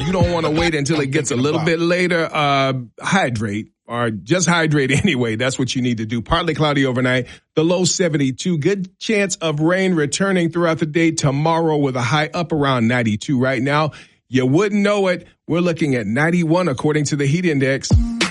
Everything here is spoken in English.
you don't want to wait until it gets a little bit later. Hydrate. Or just hydrate anyway. That's what you need to do. Partly cloudy overnight. The low 72. Good chance of rain returning throughout the day tomorrow with a high up around 92 right now. You wouldn't know it. We're looking at 91 according to the heat index.